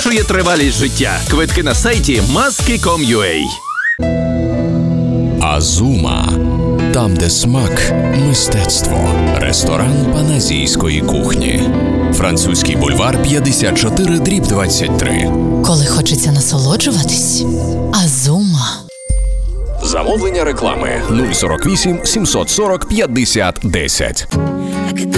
збільшує тривалість життя. Квитки на сайті maski.com.ua. Азума. Там, де смак – мистецтво. Ресторан паназійської кухні. Французький бульвар 54/23. Коли хочеться насолоджуватись – Азума. Замовлення реклами 048 740 50 10.